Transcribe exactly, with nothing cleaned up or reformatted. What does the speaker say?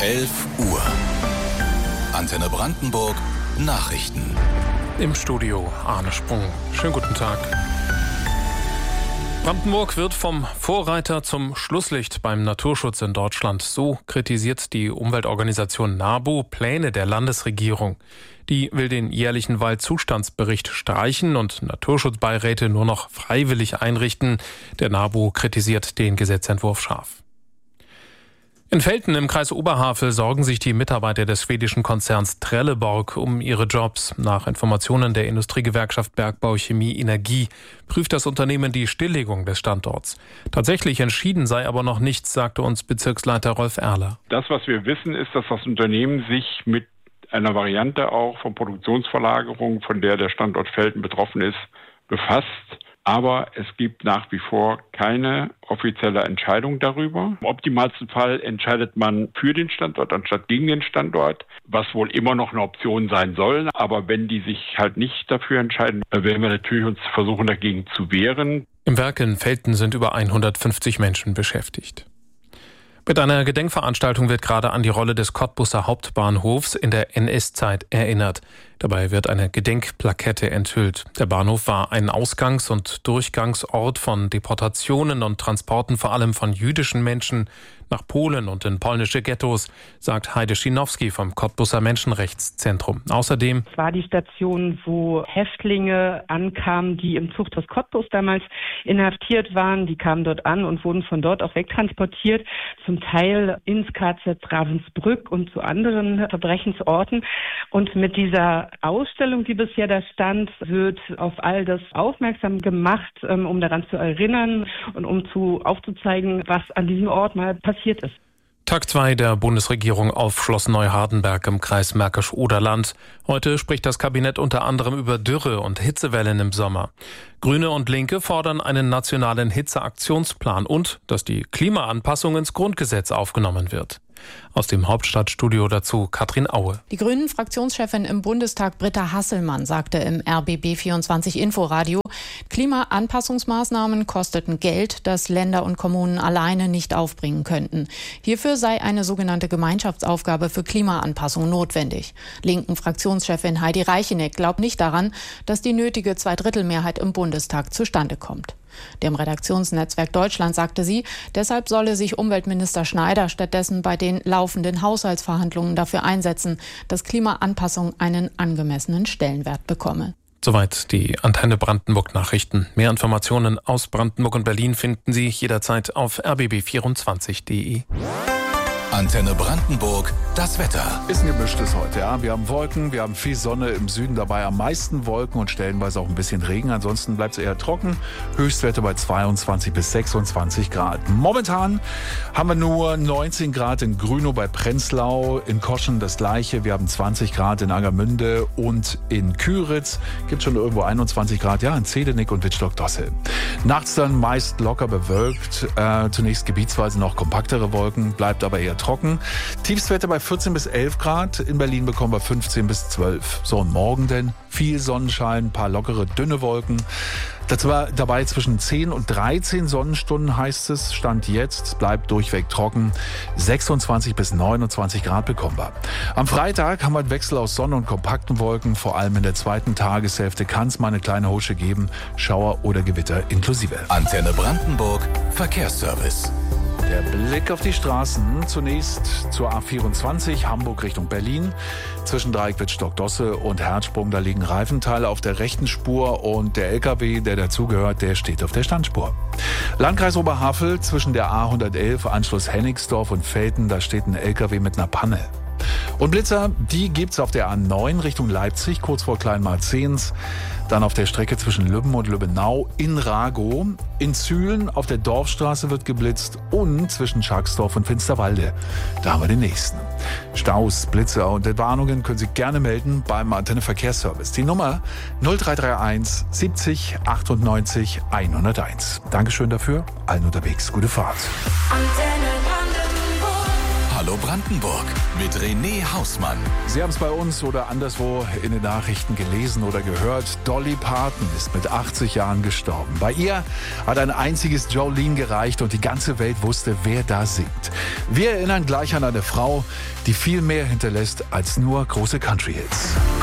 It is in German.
elf Uhr. Antenne Brandenburg Nachrichten. Im Studio Arne Sprung. Schönen guten Tag. Brandenburg wird vom Vorreiter zum Schlusslicht beim Naturschutz in Deutschland. So kritisiert die Umweltorganisation NABU Pläne der Landesregierung. Die will den jährlichen Waldzustandsbericht streichen und Naturschutzbeiräte nur noch freiwillig einrichten. Der NABU kritisiert den Gesetzentwurf scharf. In Velten im Kreis Oberhavel sorgen sich die Mitarbeiter des schwedischen Konzerns Trelleborg um ihre Jobs. Nach Informationen der Industriegewerkschaft Bergbau, Chemie, Energie prüft das Unternehmen die Stilllegung des Standorts. Tatsächlich entschieden sei aber noch nichts, sagte uns Bezirksleiter Rolf Erler. Das, was wir wissen, ist, dass das Unternehmen sich mit einer Variante auch von Produktionsverlagerung, von der der Standort Velten betroffen ist, befasst. Aber es gibt nach wie vor keine offizielle Entscheidung darüber. Im optimalsten Fall entscheidet man für den Standort anstatt gegen den Standort, was wohl immer noch eine Option sein soll. Aber wenn die sich halt nicht dafür entscheiden, werden wir natürlich uns versuchen, dagegen zu wehren. Im Werk in Velten sind über hundertfünfzig Menschen beschäftigt. Mit einer Gedenkveranstaltung wird gerade an die Rolle des Cottbuser Hauptbahnhofs in der N S-Zeit erinnert. Dabei wird eine Gedenkplakette enthüllt. Der Bahnhof war ein Ausgangs- und Durchgangsort von Deportationen und Transporten vor allem von jüdischen Menschen nach Polen und in polnische Ghettos, sagt Heide Schinowski vom Cottbuser Menschenrechtszentrum. Außerdem Es war die Station, wo Häftlinge ankamen, die im Zuchthaus Cottbus damals inhaftiert waren. Die kamen dort an und wurden von dort auch wegtransportiert, zum Teil ins K Z Ravensbrück und zu anderen Verbrechensorten. Und mit dieser Ausstellung, die bisher da stand, wird auf all das aufmerksam gemacht, um daran zu erinnern und um zu aufzuzeigen, was an diesem Ort mal passiert ist. Tag zwei der Bundesregierung auf Schloss Neuhardenberg im Kreis Märkisch-Oderland. Heute spricht das Kabinett unter anderem über Dürre und Hitzewellen im Sommer. Grüne und Linke fordern einen nationalen Hitzeaktionsplan und dass die Klimaanpassung ins Grundgesetz aufgenommen wird. Aus dem Hauptstadtstudio dazu Katrin Aue. Die Grünen-Fraktionschefin im Bundestag Britta Hasselmann sagte im R B B vierundzwanzig Inforadio, Klimaanpassungsmaßnahmen kosteten Geld, das Länder und Kommunen alleine nicht aufbringen könnten. Hierfür sei eine sogenannte Gemeinschaftsaufgabe für Klimaanpassung notwendig. Linken Fraktionschefin Heidi Reicheneck glaubt nicht daran, dass die nötige Zweidrittelmehrheit im Bundestag zustande kommt. Dem Redaktionsnetzwerk Deutschland sagte sie, deshalb solle sich Umweltminister Schneider stattdessen bei den laufenden Haushaltsverhandlungen dafür einsetzen, dass Klimaanpassung einen angemessenen Stellenwert bekomme. Soweit die Antenne Brandenburg Nachrichten. Mehr Informationen aus Brandenburg und Berlin finden Sie jederzeit auf r b b vierundzwanzig punkt d e. Antenne Brandenburg, das Wetter. Ist ein gemischtes heute, ja. Wir haben Wolken, wir haben viel Sonne, im Süden dabei am meisten Wolken und stellenweise auch ein bisschen Regen. Ansonsten bleibt es eher trocken. Höchstwerte bei zweiundzwanzig bis sechsundzwanzig Grad. Momentan haben wir nur neunzehn Grad in Grünow bei Prenzlau, in Koschen das gleiche. Wir haben zwanzig Grad in Angermünde und in Küritz. Gibt schon irgendwo einundzwanzig Grad, ja, in Zedenick und Wittstock-Dossel. Nachts dann meist locker bewölkt. Äh, zunächst gebietsweise noch kompaktere Wolken, bleibt aber eher trocken. Tiefstwerte bei vierzehn bis elf Grad. In Berlin bekommen wir fünfzehn bis zwölf. So, und morgen denn viel Sonnenschein, ein paar lockere, dünne Wolken. Dazu war dabei zwischen zehn und dreizehn Sonnenstunden, heißt es. Stand jetzt, bleibt durchweg trocken. sechsundzwanzig bis neunundzwanzig Grad bekommen wir. Am Freitag haben wir einen Wechsel aus Sonne und kompakten Wolken. Vor allem in der zweiten Tageshälfte kann es mal eine kleine Husche geben. Schauer oder Gewitter inklusive. Antenne Brandenburg Verkehrsservice. Der Blick auf die Straßen. Zunächst zur A vierundzwanzig, Hamburg Richtung Berlin. Zwischen Dreieck Wittstock-Dosse und Herzsprung, da liegen Reifenteile auf der rechten Spur und der L K W, der dazugehört, der steht auf der Standspur. Landkreis Oberhavel, zwischen der A hundertelf, Anschluss Hennigsdorf und Velten, da steht ein L K W mit einer Panne. Und Blitzer, die gibt's auf der A neun Richtung Leipzig, kurz vor Kleinmarzehns. Dann auf der Strecke zwischen Lübben und Lübbenau in Ragow. In Zühlen auf der Dorfstraße wird geblitzt und zwischen Schacksdorf und Finsterwalde. Da haben wir den nächsten. Staus, Blitzer und Entwarnungen können Sie gerne melden beim Antenne Verkehrsservice. Die Nummer null drei drei eins siebzig achtundneunzig hunderteins. Dankeschön dafür. Allen unterwegs. Gute Fahrt. Hallo Brandenburg. Brandenburg mit René Hausmann. Sie haben es bei uns oder anderswo in den Nachrichten gelesen oder gehört. Dolly Parton ist mit achtzig Jahren gestorben. Bei ihr hat ein einziges Jolene gereicht und die ganze Welt wusste, wer da singt. Wir erinnern gleich an eine Frau, die viel mehr hinterlässt als nur große Country-Hits.